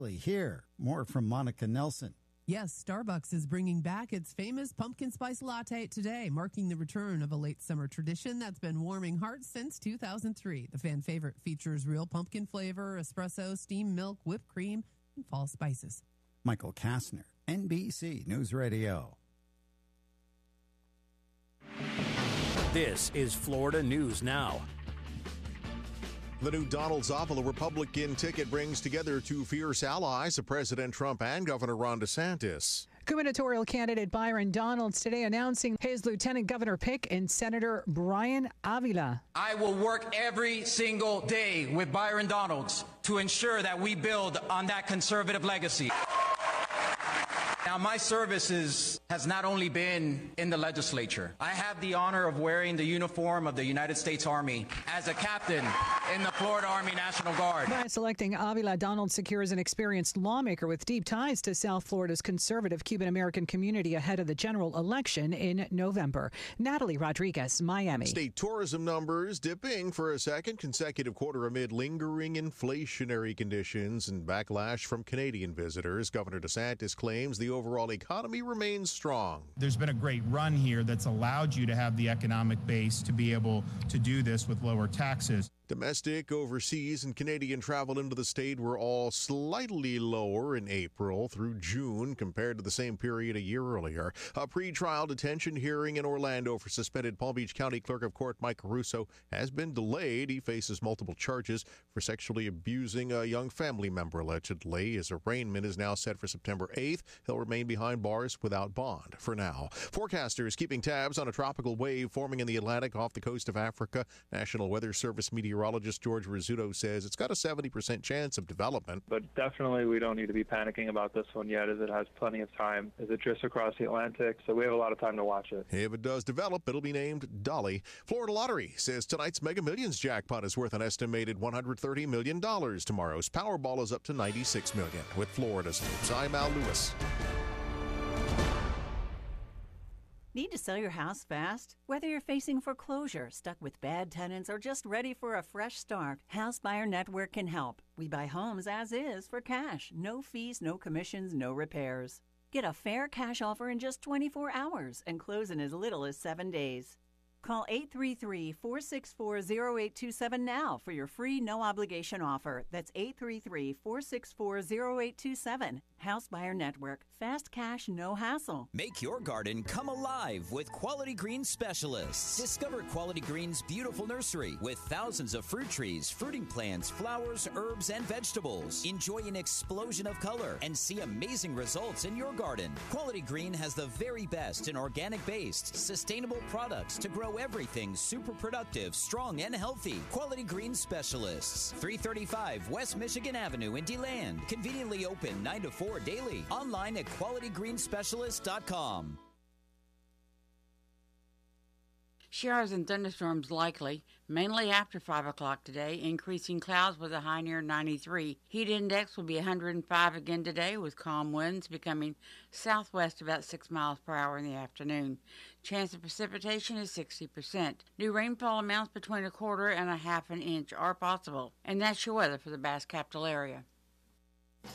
Here, more from Monica Nelson. Yes, Starbucks is bringing back its famous pumpkin spice latte today, marking the return of a late summer tradition that's been warming hearts since 2003. The fan favorite features real pumpkin flavor, espresso, steamed milk, whipped cream, and fall spices. Michael Kastner, NBC News Radio. This is Florida News Now. The new Donald Zavala Republican ticket brings together two fierce allies of President Trump and Governor Ron DeSantis. Gubernatorial candidate Byron Donalds today announcing his lieutenant governor pick in Senator Brian Avila. I will work every single day with Byron Donalds to ensure that we build on that conservative legacy. Now, my service has not only been in the legislature. I have the honor of wearing the uniform of the United States Army as a captain in the Florida Army National Guard. By selecting Avila, Donald secures an experienced lawmaker with deep ties to South Florida's conservative Cuban-American community ahead of the general election in November. Natalie Rodriguez, Miami. State tourism numbers dipping for a second consecutive quarter amid lingering inflationary conditions and backlash from Canadian visitors. Governor DeSantis claims the overall economy remains strong. There's been a great run here that's allowed you to have the economic base to be able to do this with lower taxes. Domestic, overseas, and Canadian travel into the state were all slightly lower in April through June compared to the same period a year earlier. A pre-trial detention hearing in Orlando for suspended Palm Beach County Clerk of Court Mike Caruso has been delayed. He faces multiple charges for sexually abusing a young family member, allegedly. His arraignment is now set for September 8th. He'll remain behind bars without bond for now. Forecasters keeping tabs on a tropical wave forming in the Atlantic off the coast of Africa. National Weather Service meteorologist George Rizzuto says it's got a 70% chance of development. But definitely we don't need to be panicking about this one yet, as it has plenty of time as it drifts across the Atlantic, so we have a lot of time to watch it. If it does develop, it'll be named Dolly. Florida Lottery says tonight's Mega Millions jackpot is worth an estimated $130 million. Tomorrow's Powerball is up to $96 million. With Florida's News, I'm Al Lewis. Need to sell your house fast? Whether you're facing foreclosure, stuck with bad tenants, or just ready for a fresh start, House Buyer Network can help. We buy homes as is for cash. No fees, no commissions, no repairs. Get a fair cash offer in just 24 hours and close in as little as 7 days. Call 833-464-0827 now for your free no-obligation offer. That's 833-464-0827. House Buyer Network. Fast cash, no hassle. Make your garden come alive with Quality Green Specialists. Discover Quality Green's beautiful nursery with thousands of fruit trees, fruiting plants, flowers, herbs, and vegetables. Enjoy an explosion of color and see amazing results in your garden. Quality Green has the very best in organic-based, sustainable products to grow everything super productive, strong, and healthy. Quality Green Specialists. 335 West Michigan Avenue in DeLand. Conveniently open 9 to 4 daily. Online at qualitygreenspecialist.com. Showers and thunderstorms likely, mainly after 5 o'clock today, increasing clouds with a high near 93. Heat index will be 105 again today, with calm winds becoming southwest about 6 miles per hour in the afternoon. Chance of precipitation is 60%. New rainfall amounts between 1/4 and 1/2 inch are possible. And that's your weather for the Bass Capital area.